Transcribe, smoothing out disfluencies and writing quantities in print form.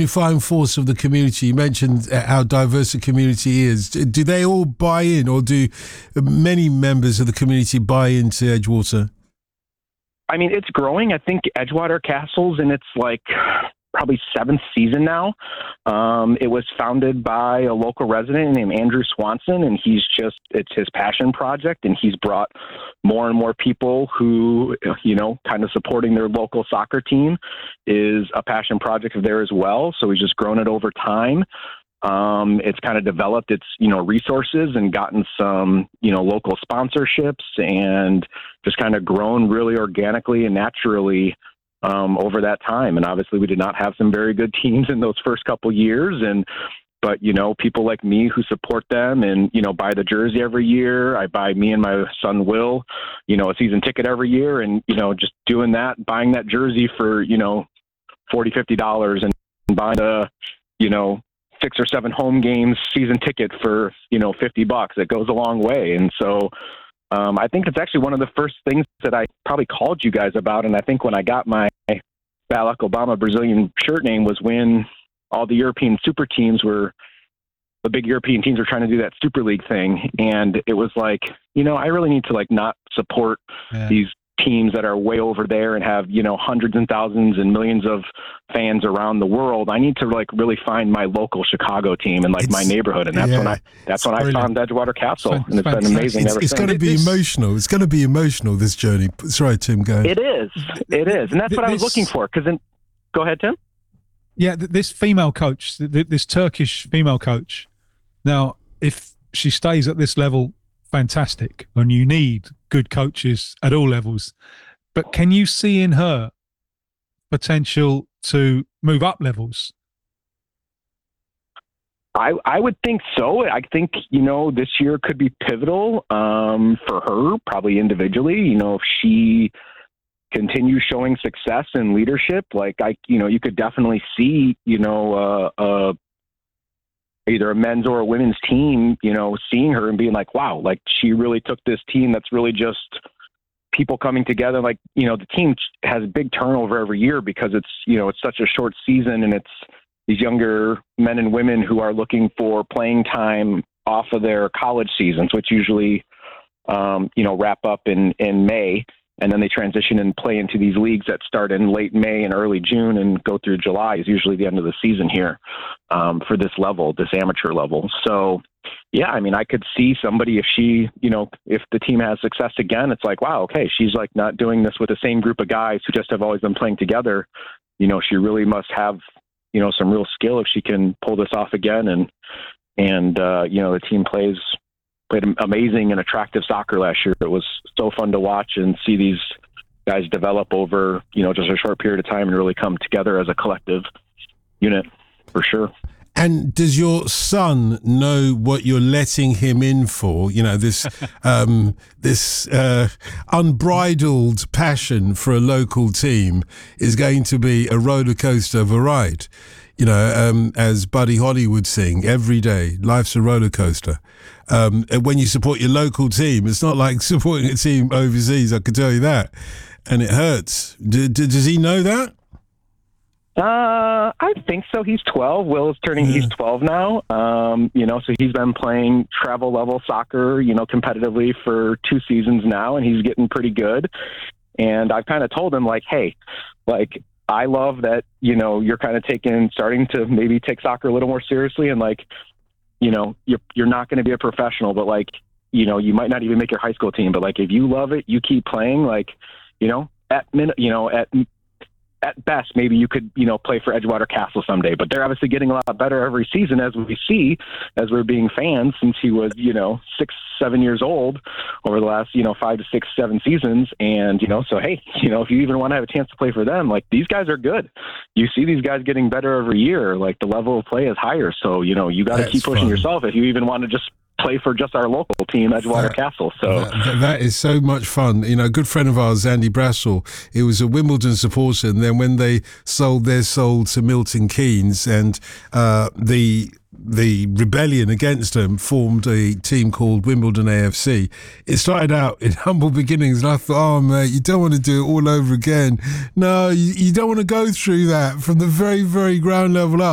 unifying force of the community? You mentioned how diverse the community is. Do they all buy in, or do many members of the community buy into Edgewater? I mean, it's growing. I think Edgewater Castle's in its probably 7th season now. It was founded by a local resident named Andrew Swanson, and it's his passion project, and he's brought more and more people who, kind of supporting their local soccer team is a passion project of theirs as well. So he's just grown it over time. It's kind of developed its, resources and gotten some, local sponsorships, and just kind of grown really organically and naturally over that time. And obviously we did not have some very good teams in those first couple years. But people like me who support them and, buy the jersey every year. I buy, me and my son, Will, a season ticket every year, and, just doing that, buying that jersey for, $40, $50 and buying the, 6 or 7 home games season ticket for, $50. It goes a long way. And so, I think it's actually one of the first things that I probably called you guys about. And I think when I got my Barack Obama Brazilian shirt name was when all the European super teams the big European teams were trying to do that Super League thing. And it was like, I really need to not support these teams that are way over there and have, hundreds and thousands and millions of fans around the world. I need to really find my local Chicago team and my neighborhood. And that's when I found Edgewater Castle. And it's been amazing ever since. It's going to be emotional. It's going to be emotional, this journey. Sorry, Tim, go ahead. It is. And that's what I was looking for. Go ahead, Tim. Yeah. This female coach, this Turkish female coach. Now, if she stays at this level, fantastic. And you need good coaches at all levels. But can you see in her potential to move up levels? I would think so. I think, this year could be pivotal for her, probably individually. If she continues showing success and leadership, you could definitely see, either a men's or a women's team, seeing her and being like, wow, she really took this team that's really just people coming together. The team has big turnover every year because it's such a short season, and it's these younger men and women who are looking for playing time off of their college seasons, which usually, wrap up in May. And then they transition and play into these leagues that start in late May and early June and go through July is usually the end of the season here for this level, this amateur level. So, yeah, I mean, I could see somebody if she, if the team has success again, it's like, wow, okay, she's not doing this with the same group of guys who just have always been playing together. She really must have, some real skill if she can pull this off again. And the team played amazing and attractive soccer last year. It was so fun to watch and see these guys develop over, just a short period of time and really come together as a collective unit for sure. And does your son know what you're letting him in for? This this unbridled passion for a local team is going to be a roller coaster of a ride. As Buddy Holly would sing, every day, life's a roller coaster. And when you support your local team, it's not like supporting a team overseas, I can tell you that. And it hurts. Does he know that? I think so. He's 12. Will is he's 12 now. So he's been playing travel level soccer, competitively for 2 seasons now, and he's getting pretty good. And I've kind of told him hey, I love that, you're kind of starting to maybe take soccer a little more seriously. And you're not going to be a professional, but you might not even make your high school team, but if you love it, you keep playing, at best, maybe you could, play for Edgewater Castle someday, but they're obviously getting a lot better every season as we see, as we're being fans since he was, 6, 7 years old over the last, 5 to 6, 7 seasons. And, so, hey, if you even want to have a chance to play for them, these guys are good. You see these guys getting better every year. The level of play is higher. So, you got to keep pushing yourself if you even want to just play for just our local team, Edgewater Castle. So that is so much fun. A good friend of ours, Andy Brassel, he was a Wimbledon supporter, and then when they sold their soul to Milton Keynes, and the rebellion against them formed a team called Wimbledon AFC. It started out in humble beginnings, and I thought, oh mate, you don't want to do it all over again. No, you don't want to go through that from the very, very ground level up.